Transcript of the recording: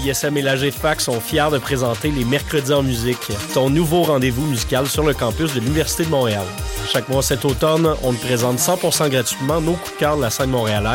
l'ISM et la GFAC sont fiers de présenter les Mercredis en musique, ton nouveau rendez-vous musical sur le campus de l'Université de Montréal. Chaque mois cet automne, on te présente 100% gratuitement nos coups de cœur de la scène montréalaise